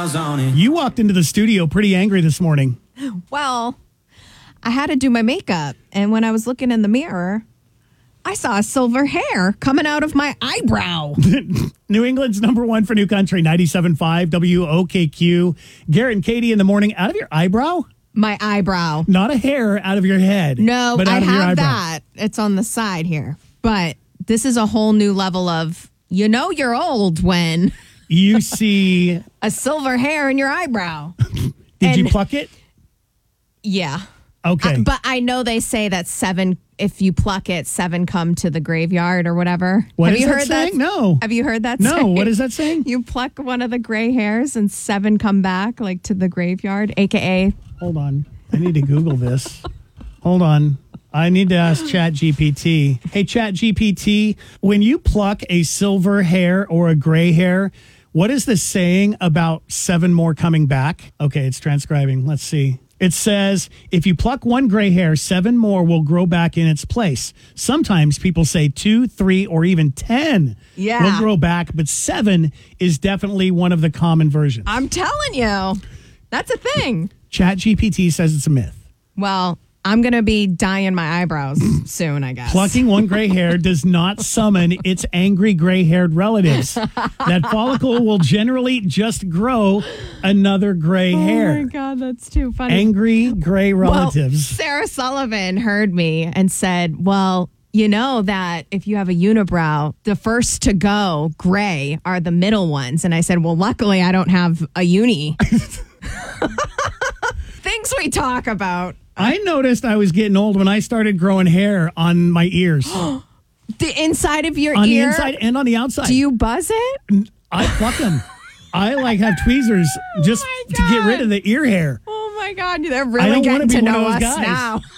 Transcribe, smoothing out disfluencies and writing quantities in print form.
miles on it. You walked into the studio pretty angry this morning. Well, I had to do my makeup. And when I was looking in the mirror, I saw a silver hair coming out of my eyebrow. New England's number one for New Country, 97.5 WOKQ. Garrett and Katie in the morning. Out of your eyebrow? My eyebrow. Not a hair out of your head. No, but I out of your have eyebrow. that. It's on the side here. But this is a whole new level of, you're old when You see... a silver hair in your eyebrow. Did you pluck it? Yeah. Okay. But I know they say that 7, if you pluck it, 7 come to the graveyard or whatever. What Have is you that heard saying? No. Have you heard that No, saying? what is that saying? You pluck one of the gray hairs and 7 come back like to the graveyard, AKA. Hold on. I need to Google this. Hold on. I need to ask ChatGPT. Hey, ChatGPT, when you pluck a silver hair or a gray hair, what is the saying about 7 more coming back? Okay, it's transcribing. Let's see. It says, if you pluck one gray hair, 7 more will grow back in its place. Sometimes people say 2, 3, or even 10 will grow back, but 7 is definitely one of the common versions. I'm telling you, that's a thing. ChatGPT says it's a myth. Well, I'm going to be dyeing my eyebrows soon, I guess. Plucking one gray hair does not summon its angry gray-haired relatives. That follicle will generally just grow another gray hair. Oh, my God, that's too funny. Angry gray relatives. Well, Sarah Sullivan heard me and said, well, you know that if you have a unibrow, the first to go gray are the middle ones. And I said, well, luckily I don't have a uni. Things we talk about. I noticed I was getting old when I started growing hair on my ears. The inside of your on ear? On the inside and on the outside. Do you buzz it? I pluck them. I have tweezers just to get rid of the ear hair. Oh, my God. They're really getting to know us now.